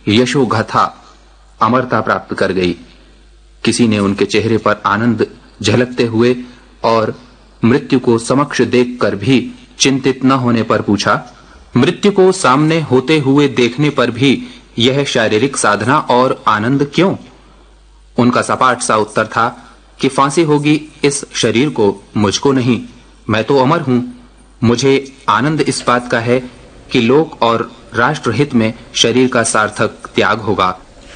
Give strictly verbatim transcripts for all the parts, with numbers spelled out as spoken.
यशोगाथा अमरता प्राप्त कर गई। किसी ने उनके चेहरे पर आनंद झलकते हुए और मृत्यु को समक्ष देखकर भी चिंतित न होने पर पूछा, मृत्यु को सामने होते हुए देखने पर भी यह शारीरिक साधना और आनंद क्यों? उनका सपाट सा उत्तर था कि फांसी होगी इस शरीर को, मुझको नहीं। मैं तो अमर हूं। मुझे आनंद इस बात का है कि लोक और राष्ट्र हित में शरीर का सार्थक त्याग होगा।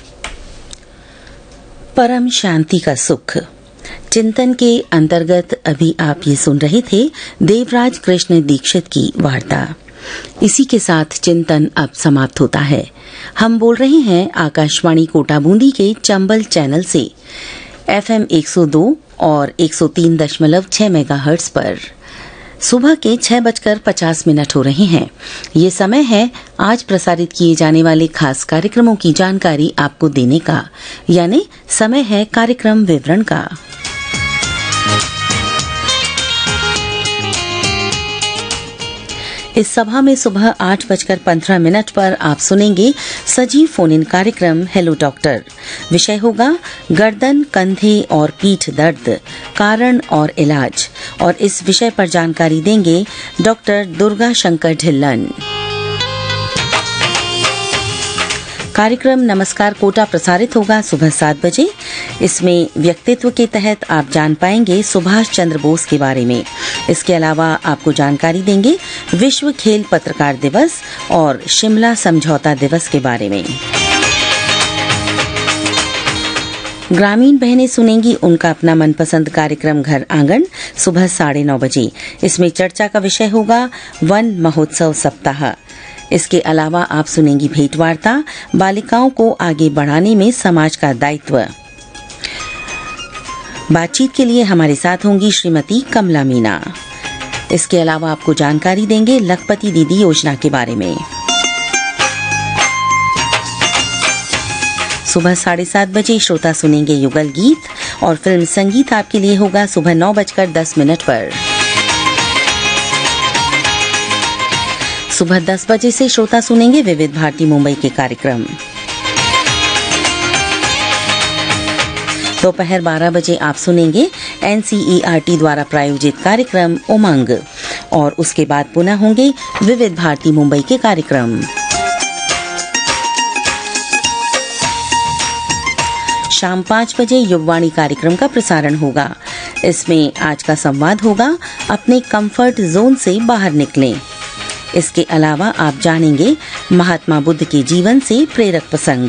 परम शांति का सुख चिंतन के अंतर्गत अभी आप ये सुन रहे थे देवराज कृष्ण दीक्षित की वार्ता। इसी के साथ चिंतन अब समाप्त होता है। हम बोल रहे हैं आकाशवाणी कोटा बूंदी के चंबल चैनल से एफएम एक सौ दो और एक सौ तीन दशमलव छह मेगाहर्ट्ज पर। सुबह के छह बजकर पचास मिनट हो रहे हैं। ये समय है आज प्रसारित किए जाने वाले खास कार्यक्रमों की जानकारी आपको देने का, यानी समय है कार्यक्रम विवरण का। इस सभा में सुबह आठ बजकर पंद्रह मिनट पर आप सुनेंगे सजीव फोन इन कार्यक्रम हेलो डॉक्टर। विषय होगा गर्दन, कंधे और पीठ दर्द, कारण और इलाज, और इस विषय पर जानकारी देंगे डॉक्टर दुर्गा शंकर ढिल्लन। कार्यक्रम नमस्कार कोटा प्रसारित होगा सुबह सात बजे। इसमें व्यक्तित्व के तहत आप जान पाएंगे सुभाष चंद्र बोस के बारे में। इसके अलावा आपको जानकारी देंगे विश्व खेल पत्रकार दिवस और शिमला समझौता दिवस के बारे में। ग्रामीण बहनें सुनेंगी उनका अपना मनपसंद कार्यक्रम घर आंगन सुबह साढ़े नौ बजे। इसमें चर्चा का विषय होगा वन महोत्सव सप्ताह। इसके अलावा आप सुनेंगी भेंट वार्ता, बालिकाओं को आगे बढ़ाने में समाज का दायित्व। बातचीत के लिए हमारे साथ होंगी श्रीमती कमला मीना। इसके अलावा आपको जानकारी देंगे लखपति दीदी योजना के बारे में। सुबह साढ़े सात बजे श्रोता सुनेंगे युगल गीत और फिल्म संगीत आपके लिए होगा सुबह नौ बजकर दस मिनट पर। सुबह दस बजे से श्रोता सुनेंगे विविध भारती मुंबई के कार्यक्रम। दोपहर बारह बजे आप सुनेंगे एनसीईआरटी द्वारा प्रायोजित कार्यक्रम उमंग, और उसके बाद पुनः होंगे विविध भारती मुंबई के कार्यक्रम। शाम पाँच बजे युववाणी कार्यक्रम का प्रसारण होगा। इसमें आज का संवाद होगा अपने कंफर्ट जोन से बाहर निकलें। इसके अलावा आप जानेंगे महात्मा बुद्ध के जीवन से प्रेरक प्रसंग,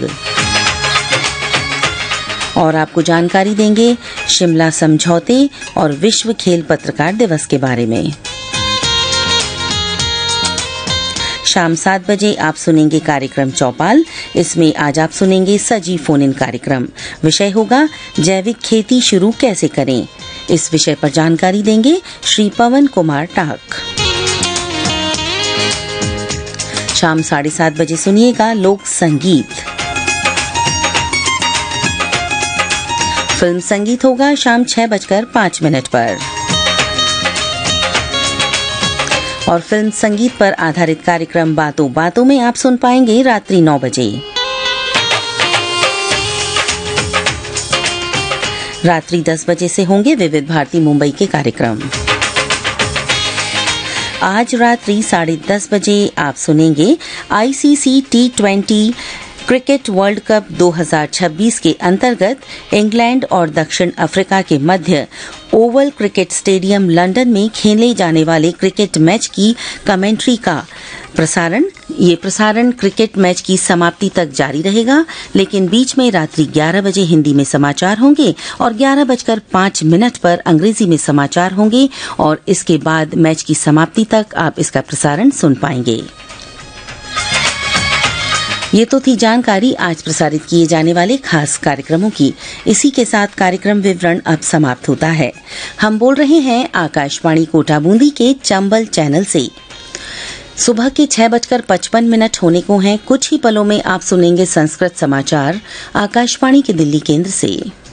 और आपको जानकारी देंगे शिमला समझौते और विश्व खेल पत्रकार दिवस के बारे में। शाम सात बजे आप सुनेंगे कार्यक्रम चौपाल। इसमें आज आप सुनेंगे सजीव फोन इन कार्यक्रम। विषय होगा जैविक खेती शुरू कैसे करें। इस विषय पर जानकारी देंगे श्री पवन कुमार टाक। शाम साढ़े सात बजे सुनिएगा लोक संगीत। फिल्म संगीत होगा शाम छह बजकर पाँच मिनट पर, और फिल्म संगीत पर आधारित कार्यक्रम बातों बातों में आप सुन पाएंगे रात्रि नौ बजे। रात्रि दस बजे से होंगे विविध भारती मुंबई के कार्यक्रम। आज रात्रि साढ़े दस बजे आप सुनेंगे ICC T twenty cricket world cup दो हज़ार छब्बीस के अंतर्गत इंग्लैंड और दक्षिण अफ्रीका के मध्य ओवल क्रिकेट स्टेडियम लंदन में खेले जाने वाले क्रिकेट मैच की कमेंट्री का प्रसारण। ये प्रसारण क्रिकेट मैच की समाप्ति तक जारी रहेगा, लेकिन बीच में रात्रि ग्यारह बजे हिंदी में समाचार होंगे और ग्यारह बजकर पाँच मिनट पर अंग्रेजी में समाचार होंगे, और इसके बाद मैच की समाप्ति तक आप इसका प्रसारण सुन पाएंगे। ये तो थी जानकारी आज प्रसारित किए जाने वाले खास कार्यक्रमों की। इसी के साथ कार्यक्रम विवरण अब समाप्त होता है। हम बोल रहे हैं आकाशवाणी कोटा बूंदी के चंबल चैनल से। सुबह के छह बजकर पचपन मिनट होने को हैं। कुछ ही पलों में आप सुनेंगे संस्कृत समाचार आकाशवाणी के दिल्ली केंद्र से।